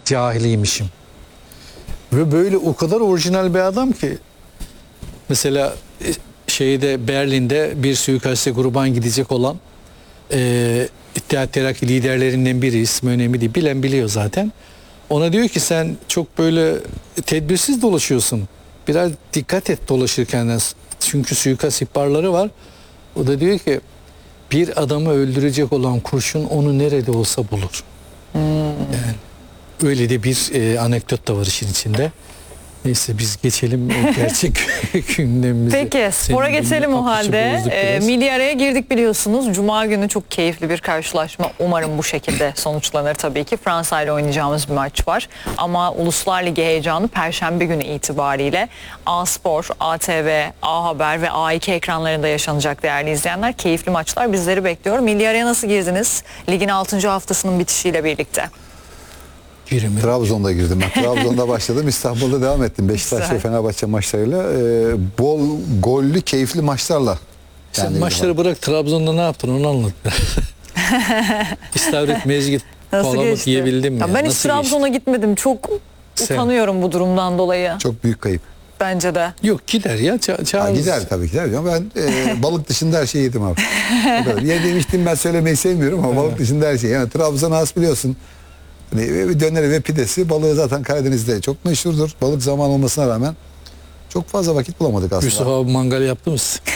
cahiliymişim. Ve böyle o kadar orijinal bir adam ki, mesela Berlin'de bir suikaste kurban gidecek olan İttihat Terakki liderlerinden biri, ismi önemli değil, bilen biliyor zaten. Ona diyor ki sen çok böyle tedbirsiz dolaşıyorsun. Biraz dikkat et dolaşırken, çünkü suikast ihbarları var. O da diyor ki bir adamı öldürecek olan kurşun onu nerede olsa bulur. Yani öyle de bir anekdot da var işin içinde. Neyse biz geçelim gerçek gündemimize. Peki spora geçelim o halde. Milli araya girdik biliyorsunuz. Cuma günü çok keyifli bir karşılaşma. Umarım bu şekilde sonuçlanır tabii ki. Fransa ile oynayacağımız bir maç var. Ama Uluslar Ligi heyecanı Perşembe günü itibariyle A Spor, ATV, A Haber ve A2 ekranlarında yaşanacak değerli izleyenler. Keyifli maçlar bizleri bekliyor. Milli araya nasıl girdiniz? Ligin 6. haftasının bitişiyle birlikte. Trabzon'da girdim ben. Trabzon'da başladım. İstanbul'da devam ettim. Beşiktaş ve Fenerbahçe maçlarıyla. Bol gollü, keyifli maçlarla. Sen maçları bırak, Trabzon'da ne yaptın onu anlat. İstavrit, mezgit, palamut yiyebildin mi? Ben hiç Trabzon'a gitmedim. Çok utanıyorum bu durumdan dolayı. Çok büyük kayıp. Bence de. Yok, gider ya. Gider tabii, gider. Ben balık dışında her şeyi yedim abi. Yediğim içtiğim ben söylemeyi sevmiyorum ama balık dışında her şey. Yani Trabzon'u az biliyorsun. Bir döneri ve pidesi, balığı zaten Karadeniz'de çok meşhurdur. Balık zaman olmasına rağmen çok fazla vakit bulamadık aslında. Yusuf abi mangal yaptı mı siz?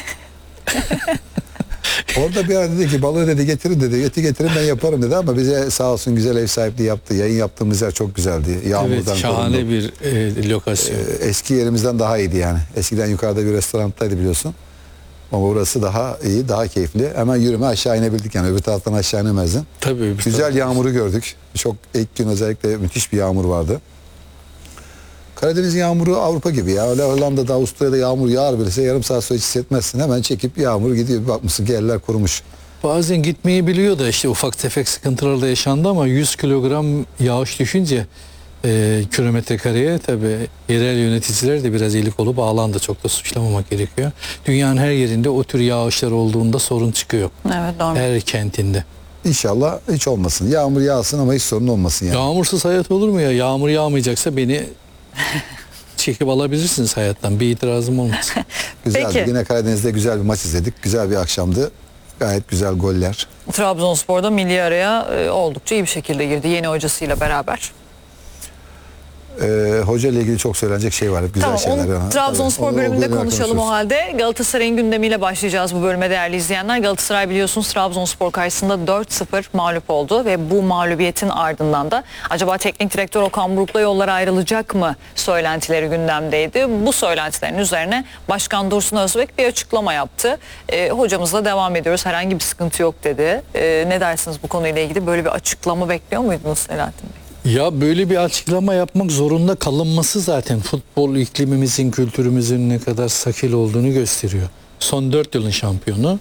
Orada bir ara dedi ki balığı dedi getirin dedi. Eti getirin ben yaparım dedi ama bize sağ olsun güzel ev sahipliği yaptı. Yayın yaptığımız yer çok güzeldi. Yağmurdan evet, şahane korundu. Bir lokasyon. Eski yerimizden daha iyiydi yani. Eskiden yukarıda bir restorandaydı biliyorsun. Ama burası daha iyi, daha keyifli. Hemen yürüme aşağı inebildik yani. Öbür taraftan aşağı inemezdin. Tabii. Güzel yağmuru gördük. Çok ilk gün özellikle müthiş bir yağmur vardı. Karadeniz yağmuru Avrupa gibi ya. Öyle Hollanda'da, Avusturya'da yağmur yağar birisi yarım saat sonra hiç hissetmezsin. Hemen çekip yağmur gidiyor. Bir bakmışsın ki eller kurumuş. Bazen gitmeyi biliyor da işte ufak tefek sıkıntılar da yaşandı ama 100 kilogram yağış düşünce kilometre kareye tabii yerel yöneticiler de biraz eli kolu bağlandı. Çok da suçlamamak gerekiyor. Dünyanın her yerinde o tür yağışlar olduğunda sorun çıkıyor. Evet, doğru. Her kentinde. İnşallah hiç olmasın. Yağmur yağsın ama hiç sorun olmasın yani. Yağmursuz hayat olur mu ya? Yağmur yağmayacaksa beni çekip alabilirsiniz hayattan. Bir itirazım olmaz. Güzeldi. Peki. Yine Karadeniz'de güzel bir maç izledik. Güzel bir akşamdı. Gayet güzel goller. Trabzonspor'da milli araya oldukça iyi bir şekilde girdi yeni hocasıyla beraber. Hoca ile ilgili çok söylenecek şey var. Güzel şeyler. Trabzonspor bölümünde konuşalım o halde. Galatasaray'ın gündemiyle başlayacağız bu bölüme değerli izleyenler. Galatasaray biliyorsunuz Trabzonspor karşısında 4-0 mağlup oldu ve bu mağlubiyetin ardından da acaba teknik direktör Okan Buruk'la yollara ayrılacak mı söylentileri gündemdeydi. Bu söylentilerin üzerine Başkan Dursun Özbek bir açıklama yaptı. Hocamızla devam ediyoruz, herhangi bir sıkıntı yok dedi. Ne dersiniz bu konuyla ilgili? Böyle bir açıklama bekliyor muydunuz Selahattin Bey? Ya böyle bir açıklama yapmak zorunda kalınması zaten futbol iklimimizin, kültürümüzün ne kadar sakil olduğunu gösteriyor. Son 4 yılın şampiyonu.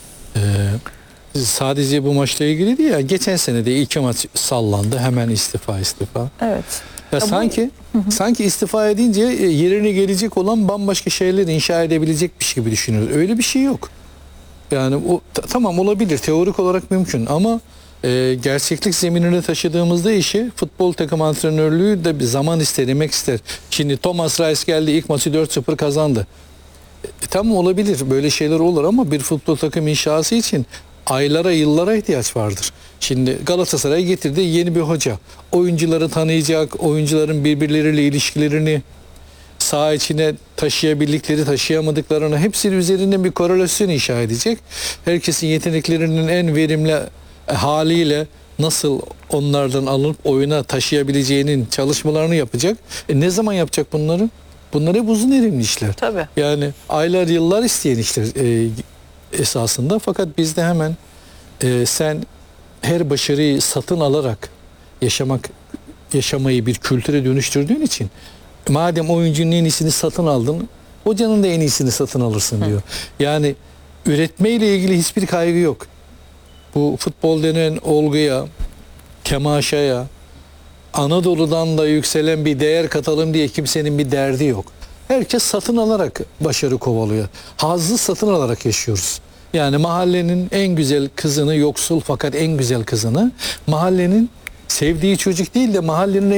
Sadece bu maçla ilgili değil ya. Geçen sene de 2 maç sallandı. Hemen istifa. Evet. Ya sanki istifa edince yerine gelecek olan bambaşka şeyler inşa edebilecekmiş gibi düşünüyoruz. Öyle bir şey yok. Yani o tamam olabilir. Teorik olarak mümkün ama gerçeklik zeminine taşıdığımızda işi, futbol takım antrenörlüğü de bir zaman ister, emek ister. Şimdi Thomas Reis geldi, ilk maçı 4-0 kazandı. Tamam olabilir, böyle şeyler olur ama bir futbol takım inşası için aylara, yıllara ihtiyaç vardır. Şimdi Galatasaray getirdi yeni bir hoca. Oyuncuları tanıyacak, oyuncuların birbirleriyle ilişkilerini, saha içine taşıyabildikleri, taşıyamadıklarını hepsinin üzerinde bir korelasyon inşa edecek. Herkesin yeteneklerinin en verimli haliyle nasıl onlardan alınıp oyuna taşıyabileceğinin çalışmalarını yapacak. Ne zaman yapacak bunları? Bunlar hep uzun erimli işler. Tabii. Yani aylar yıllar isteyen işler esasında. Fakat bizde hemen sen her başarıyı satın alarak yaşamayı bir kültüre dönüştürdüğün için madem oyuncunun en iyisini satın aldın, hocanın da en iyisini satın alırsın diyor. Yani üretmeyle ilgili hiçbir kaygı yok. Bu futbol denen olguya, temaşaya, Anadolu'dan da yükselen bir değer katalım diye kimsenin bir derdi yok. Herkes satın alarak başarı kovalıyor. Hazzı satın alarak yaşıyoruz. Yani mahallenin en güzel kızını, yoksul fakat en güzel kızını, mahallenin sevdiği çocuk değil de mahallenin